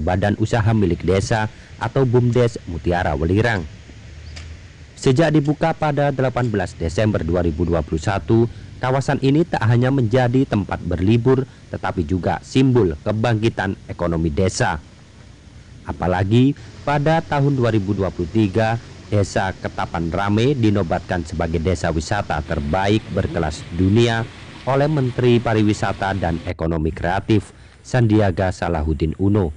Badan Usaha Milik Desa atau BUMDes Mutiara Welirang. Sejak dibuka pada 18 Desember 2021, kawasan ini tak hanya menjadi tempat berlibur, tetapi juga simbol kebangkitan ekonomi desa. Apalagi pada tahun 2023, Desa Ketapan Rame dinobatkan sebagai desa wisata terbaik berkelas dunia oleh Menteri Pariwisata dan Ekonomi Kreatif Sandiaga Salahuddin Uno.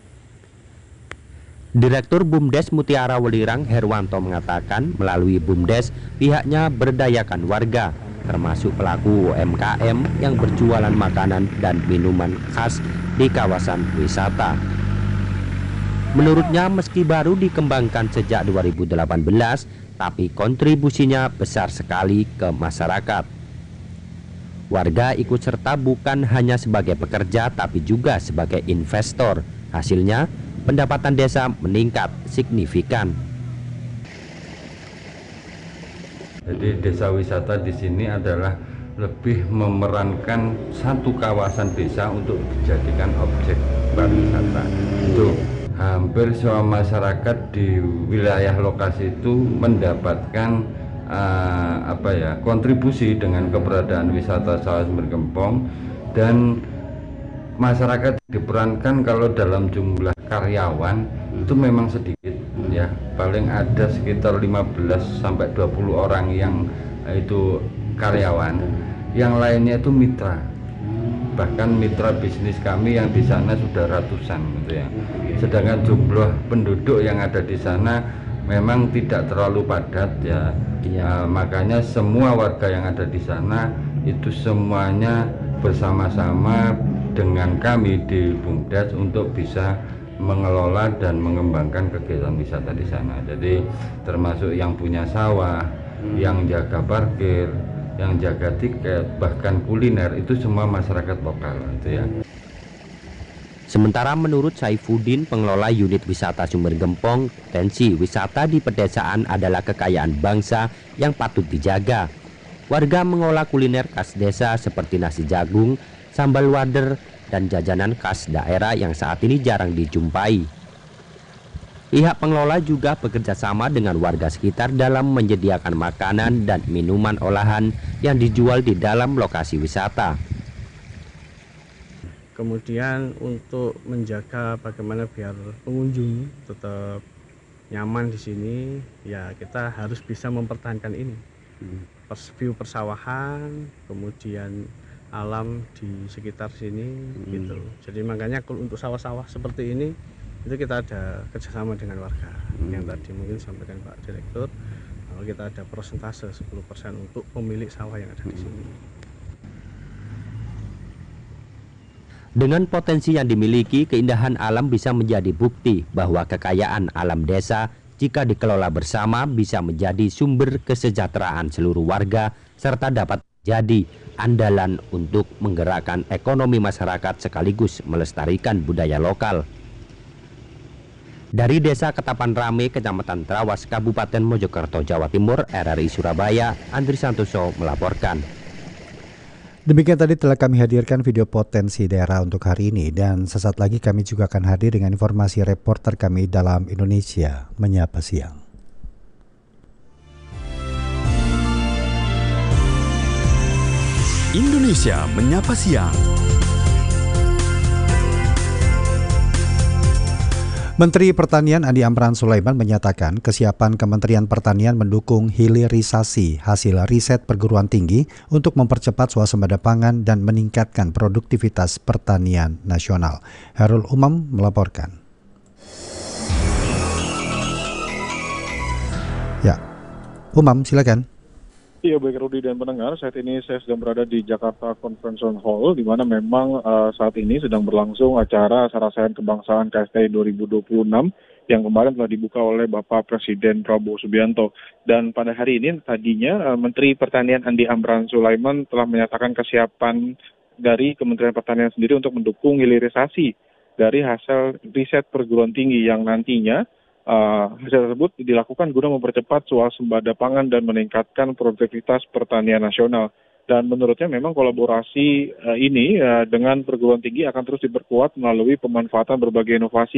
Direktur BUMDes Mutiara Welirang Herwanto mengatakan melalui BUMDes pihaknya berdayakan warga, termasuk pelaku UMKM yang berjualan makanan dan minuman khas di kawasan wisata. Menurutnya meski baru dikembangkan sejak 2018, tapi kontribusinya besar sekali ke masyarakat. Warga ikut serta bukan hanya sebagai pekerja tapi juga sebagai investor. Hasilnya, pendapatan desa meningkat signifikan. Jadi desa wisata di sini adalah lebih memerankan satu kawasan desa untuk dijadikan objek pariwisata. Itu hampir semua masyarakat di wilayah lokasi itu mendapatkan kontribusi dengan keberadaan wisata Sawah Sumber Gempong, dan masyarakat diperankan kalau dalam jumlah karyawan itu memang sedikit ya, paling ada sekitar 15 sampai 20 orang yang itu karyawan, yang lainnya itu mitra. Bahkan mitra bisnis kami yang di sana sudah ratusan gitu ya. Sedangkan jumlah penduduk yang ada di sana memang tidak terlalu padat ya. Makanya semua warga yang ada di sana itu semuanya bersama-sama dengan kami di BUMDes untuk bisa mengelola dan mengembangkan kegiatan wisata di sana. Jadi termasuk yang punya sawah, yang jaga parkir, yang jaga tiket, bahkan kuliner, itu semua masyarakat lokal itu ya. Sementara menurut Saifuddin, pengelola unit wisata Sumber Gempong, potensi wisata di pedesaan adalah kekayaan bangsa yang patut dijaga. Warga mengolah kuliner khas desa seperti nasi jagung, sambal wader, dan jajanan khas daerah yang saat ini jarang dijumpai. Pihak pengelola juga bekerja sama dengan warga sekitar dalam menyediakan makanan dan minuman olahan yang dijual di dalam lokasi wisata. Kemudian untuk menjaga bagaimana biar pengunjung tetap nyaman di sini, ya kita harus bisa mempertahankan ini. View persawahan, kemudian alam di sekitar sini gitu. Jadi makanya kalau untuk sawah-sawah seperti ini itu kita ada kerjasama dengan warga yang tadi mungkin disampaikan Pak Direktur, bahwa kita ada persentase 10% untuk pemilik sawah yang ada di sini. Dengan potensi yang dimiliki, keindahan alam bisa menjadi bukti bahwa kekayaan alam desa jika dikelola bersama bisa menjadi sumber kesejahteraan seluruh warga serta dapat jadi andalan untuk menggerakkan ekonomi masyarakat sekaligus melestarikan budaya lokal. Dari Desa Ketapan Rame, Kecamatan Trawas, Kabupaten Mojokerto, Jawa Timur, RRI Surabaya, Andri Santoso melaporkan. Demikian tadi telah kami hadirkan video potensi daerah untuk hari ini, dan sesaat lagi kami juga akan hadir dengan informasi reporter kami dalam Indonesia Menyapa Siang. Indonesia Menyapa Siang. Menteri Pertanian Andi Amran Sulaiman menyatakan kesiapan Kementerian Pertanian mendukung hilirisasi hasil riset perguruan tinggi untuk mempercepat swasembada pangan dan meningkatkan produktivitas pertanian nasional. Hairul Umam melaporkan. Ya, Umam silakan. Iya, baik Rudi dan pendengar, saat ini saya sedang berada di Jakarta Convention Hall, di mana memang saat ini sedang berlangsung acara Sarasehan Kebangsaan KSTI 2026 yang kemarin telah dibuka oleh Bapak Presiden Prabowo Subianto. Dan pada hari ini tadinya Menteri Pertanian Andi Amran Sulaiman telah menyatakan kesiapan dari Kementerian Pertanian sendiri untuk mendukung hilirisasi dari hasil riset perguruan tinggi yang nantinya hasil tersebut dilakukan guna mempercepat swasembada pangan dan meningkatkan produktivitas pertanian nasional. Dan menurutnya memang kolaborasi ini dengan perguruan tinggi akan terus diperkuat melalui pemanfaatan berbagai inovasi